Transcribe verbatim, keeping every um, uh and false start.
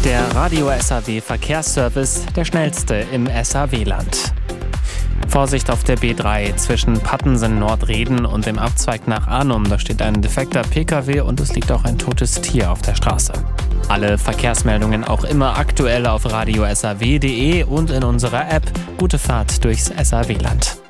Der Radio S A W Verkehrsservice, der schnellste im S A W-Land. Vorsicht auf der B drei zwischen Pattensen-Nordreden und dem Abzweig nach Arnum. Da steht ein defekter P K W und es liegt auch ein totes Tier auf der Straße. Alle Verkehrsmeldungen auch immer aktuell auf radio s a w punkt d e und in unserer App. Gute Fahrt durchs S A W-Land.